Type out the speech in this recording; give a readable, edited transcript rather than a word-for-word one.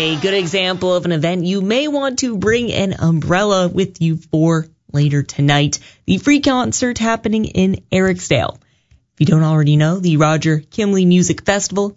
A good example of an event you may want to bring an umbrella with you for later tonight. The free concert happening in Eriksdale. If you don't already know, the Roger Kimley Music Festival